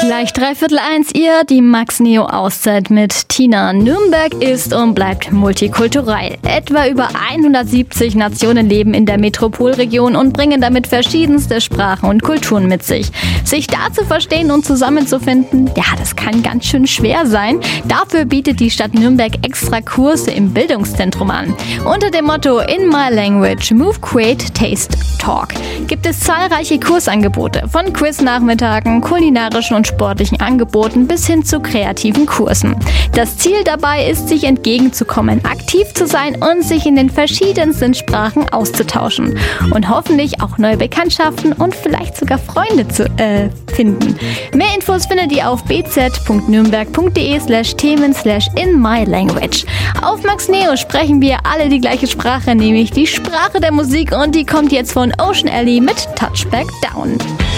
Gleich 1:15 ihr die Max-Neo-Auszeit mit Tina. Nürnberg ist und bleibt multikulturell. Etwa über 170 Nationen leben in der Metropolregion und bringen damit verschiedenste Sprachen und Kulturen mit sich. Sich da zu verstehen und zusammenzufinden, ja, das kann ganz schön schwer sein. Dafür bietet die Stadt Nürnberg extra Kurse im Bildungszentrum an. Unter dem Motto In My Language, Move, Create, Taste, Talk gibt es zahlreiche Kursangebote, von Quiznachmittagen, kulinarischen und sportlichen Angeboten bis hin zu kreativen Kursen. Das Ziel dabei ist, sich entgegenzukommen, aktiv zu sein und sich in den verschiedensten Sprachen auszutauschen und hoffentlich auch neue Bekanntschaften und vielleicht sogar Freunde zu finden. Mehr Infos findet ihr auf bz.nürnberg.de/themen/inmylanguage. Auf Max Neo sprechen wir alle die gleiche Sprache, nämlich die Sprache der Musik, und die kommt jetzt von Ocean Alley mit Touchback Down.